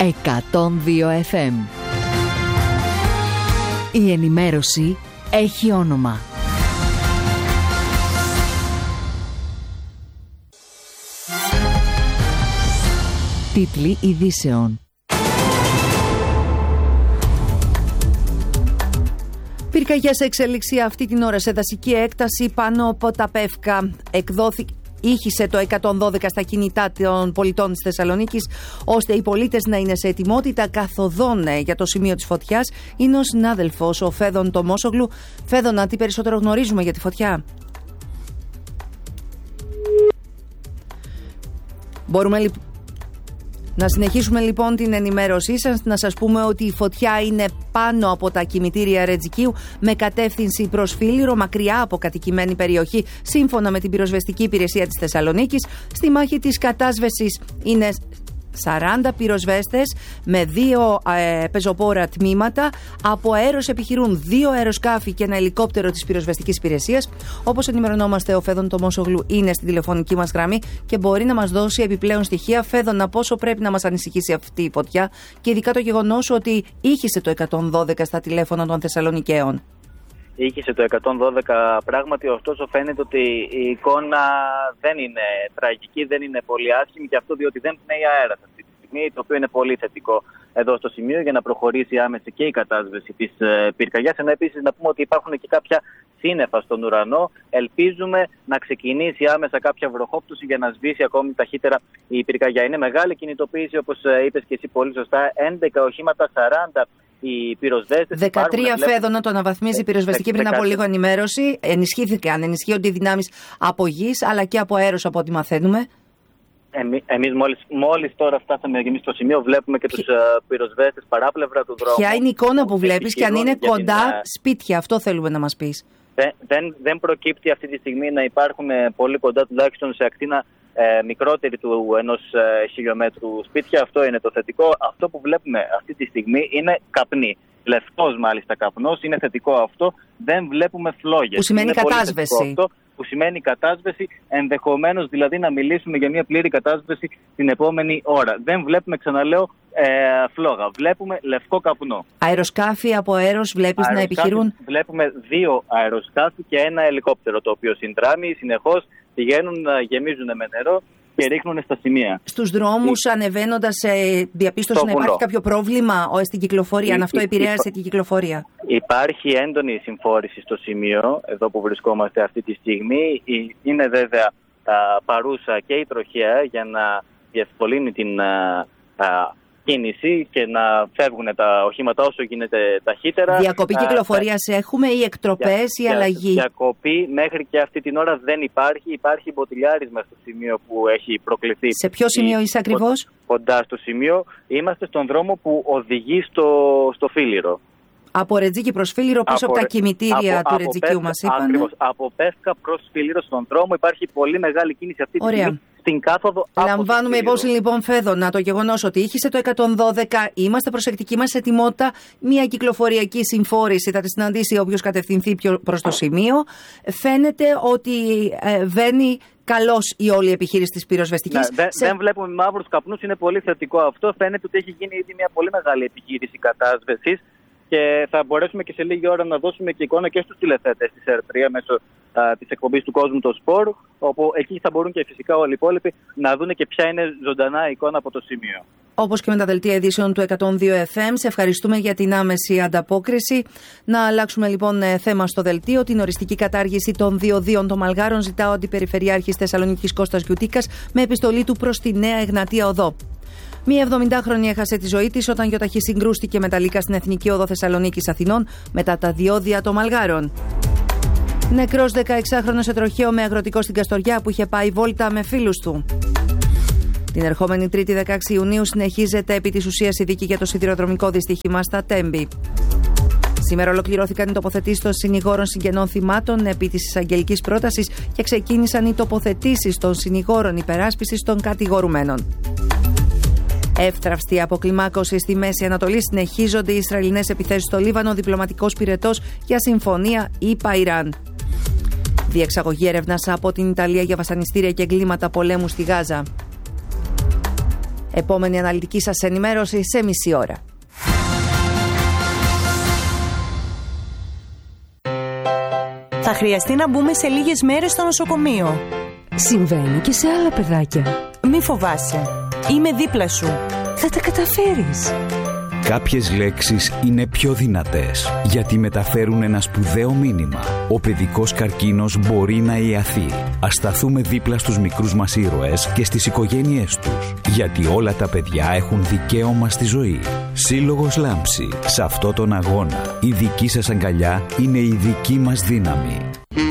102 FM. Η ενημέρωση έχει όνομα. Τίτλοι ειδήσεων. Πυρκαγιά σε εξέλιξη αυτή την ώρα σε δασική έκταση πάνω από τα Πεύκα. Ήχησε το 112 στα κινητά των πολιτών της Θεσσαλονίκης, ώστε οι πολίτες να είναι σε ετοιμότητα καθοδόν για το σημείο της φωτιάς. Είναι ο συνάδελφος, ο Φέδων Τομόσογλου. Φέδωνα, τι περισσότερο γνωρίζουμε για τη φωτιά? Μπορούμε να συνεχίσουμε λοιπόν την ενημέρωσή σας, να σας πούμε ότι η φωτιά είναι πάνω από τα κημητήρια Ρετζικίου με κατεύθυνση προς Φίληρο, μακριά από κατοικημένη περιοχή, σύμφωνα με την πυροσβεστική υπηρεσία της Θεσσαλονίκης. Στη μάχη της κατάσβεσης είναι 40 πυροσβέστες με 2 πεζοπόρα τμήματα. Από αέρος επιχειρούν 2 αεροσκάφη και ένα ελικόπτερο της πυροσβεστικής υπηρεσίας. Όπως ενημερωνόμαστε, ο Φέδων Τομόσογλου είναι στην τηλεφωνική μας γραμμή και μπορεί να μας δώσει επιπλέον στοιχεία. Φέδωνα, πόσο πρέπει να μας ανησυχήσει αυτή η φωτιά και ειδικά το γεγονός ότι ήχησε το 112 στα τηλέφωνα των Θεσσαλονικαίων? Ήχησε το 112 πράγματι, ωστόσο φαίνεται ότι η εικόνα δεν είναι τραγική, δεν είναι πολύ άσχημη, και αυτό διότι δεν πνέει αέρας αυτή τη στιγμή, το οποίο είναι πολύ θετικό εδώ στο σημείο για να προχωρήσει άμεσα και η κατάσβεση της πυρκαγιάς. Ενώ επίσης να πούμε ότι υπάρχουν και κάποια σύννεφα στον ουρανό. Ελπίζουμε να ξεκινήσει άμεσα κάποια βροχόπτωση για να σβήσει ακόμη ταχύτερα η πυρκαγιά. Είναι μεγάλη κινητοποίηση, όπως είπες και εσύ πολύ σωστά, 11 οχήματα, 40 οι πυροσβέστες. 13 Φέδωνα το αναβαθμίζει η πυροσβεστική πριν από λίγο ενημέρωση. Ενισχύονται οι δυνάμεις από γης αλλά και από αέρος, από ό,τι μαθαίνουμε. Εμείς μόλις τώρα φτάσαμε εμείς στο σημείο, βλέπουμε και τους πυροσβέστες παράπλευρα του δρόμου. Ποια είναι η εικόνα που βλέπεις και αν είναι κοντά σπίτια? Αυτό θέλουμε να μας πεις. Δεν προκύπτει αυτή τη στιγμή να υπάρχουν πολύ κοντά, τουλάχιστον σε ακτίνα μικρότερη του 1 χιλιόμετρου σπίτια. Αυτό είναι το θετικό. Αυτό που βλέπουμε αυτή τη στιγμή είναι καπνί. Λευκός μάλιστα καπνός, είναι θετικό αυτό. Δεν βλέπουμε φλόγες. Που σημαίνει κατάσβεση. Που σημαίνει κατάσβεση, ενδεχομένως δηλαδή να μιλήσουμε για μια πλήρη κατάσβεση την επόμενη ώρα. Δεν βλέπουμε, ξαναλέω, φλόγα. Βλέπουμε λευκό καπνό. Αεροσκάφη από αέρος βλέπεις να επιχειρούν? Βλέπουμε 2 αεροσκάφη και ένα ελικόπτερο, το οποίο συνδράμει συνεχώς, πηγαίνουν, γεμίζουν με νερό και ρίχνουν στα σημεία. Στους δρόμους ανεβαίνοντας, διαπίστωση να υπάρχει κάποιο πρόβλημα στην κυκλοφορία, αν αυτό επηρέασε την κυκλοφορία? Υπάρχει έντονη συμφόρηση στο σημείο, εδώ που βρισκόμαστε αυτή τη στιγμή. Είναι βέβαια παρούσα και η τροχέα για να διευκολύνει την κίνηση και να φεύγουν τα οχήματα όσο γίνεται ταχύτερα. Διακοπή κυκλοφορίας έχουμε ή εκτροπές ή αλλαγή? Διακοπή μέχρι και αυτή την ώρα δεν υπάρχει. Υπάρχει μποτιλιάρισμα στο σημείο που έχει προκληθεί. Σε ποιο σημείο είσαι ακριβώς? Κοντά στο σημείο. Είμαστε στον δρόμο που οδηγεί στο Φίληρο. Από Ρετζίκη προς Φίληρο, πίσω από τα κημητήρια του Ρετζικίου μας είπαν. Ακριβώς. Από Πεύκα προς Φίληρο στον δρόμο υπάρχει πολύ μεγάλη κίνηση αυτή τη στιγμή. Στην κάθοδο. Λαμβάνουμε υπόψη λοιπόν, Φέδωνα, το γεγονός ότι ήχησε το 112, είμαστε προσεκτικοί μας ετοιμότητα. Μια κυκλοφοριακή συμφόρηση θα τη συναντήσει όποιος κατευθυνθεί πιο προς το σημείο. Φαίνεται ότι βαίνει καλώς η όλη επιχείρηση της πυροσβεστικής. Δεν βλέπουμε μαύρους καπνούς, είναι πολύ θετικό αυτό. Φαίνεται ότι έχει γίνει ήδη μια πολύ μεγάλη επιχείρηση κατάσβεσης. Και θα μπορέσουμε και σε λίγη ώρα να δώσουμε και εικόνα και στους τηλεθέτες της ΕΡΤ3 μέσω της εκπομπής του Κόσμου το Σπορ, όπου εκεί θα μπορούν και φυσικά όλοι οι υπόλοιποι να δουν και ποια είναι ζωντανά η εικόνα από το σημείο. Όπως και με τα δελτία ειδήσεων του 102 FM, σε ευχαριστούμε για την άμεση ανταπόκριση. Να αλλάξουμε λοιπόν θέμα στο δελτίο. Την οριστική κατάργηση των διοδίων των Μαλγάρων ζητά ο Αντιπεριφερειάρχης Θεσσαλονίκης Κώστας Γιουτίκας με επιστολή του προς τη Νέα Εγνατία Οδό. Μία 70χρονη έχασε τη ζωή της όταν γιοταχή συγκρούστηκε με τα λύκα στην Εθνική Οδό Θεσσαλονίκης Αθηνών μετά τα διόδια των Μαλγάρων. Νεκρός 16χρονος σε τροχαίο με αγροτικό στην Καστοριά που είχε πάει βόλτα με φίλους του. Την ερχόμενη Τρίτη 16 Ιουνίου συνεχίζεται επί της ουσίας η δίκη για το σιδηροδρομικό δυστύχημα στα Τέμπη. Σήμερα ολοκληρώθηκαν οι τοποθετήσεις των συνηγόρων συγγενών θυμάτων επί της εισαγγελικής πρότασης και ξεκίνησαν οι τοποθετήσεις των συνηγόρων υπεράσπισης των κατηγορουμένων. Εύθραυστη αποκλιμάκωση στη Μέση Ανατολή, συνεχίζονται οι Ισραηλινές επιθέσεις στο Λίβανο, διπλωματικός πυρετός για συμφωνία ΗΠΑ-Ιράν. Διεξαγωγή έρευνας από την Ιταλία για βασανιστήρια και εγκλήματα πολέμου στη Γάζα. Επόμενη αναλυτική σας ενημέρωση σε μισή ώρα. Θα χρειαστεί να μπούμε σε λίγες μέρες στο νοσοκομείο. Συμβαίνει και σε άλλα παιδάκια. Μη φοβάσαι. Είμαι δίπλα σου. Θα τα καταφέρεις. Κάποιες λέξεις είναι πιο δυνατές γιατί μεταφέρουν ένα σπουδαίο μήνυμα. Ο παιδικός καρκίνος μπορεί να ιαθεί. Ας σταθούμε δίπλα στους μικρούς μας ήρωες και στις οικογένειές τους. Γιατί όλα τα παιδιά έχουν δικαίωμα στη ζωή. Σύλλογος Λάμψη. Σε αυτό τον αγώνα η δική σας αγκαλιά είναι η δική μας δύναμη.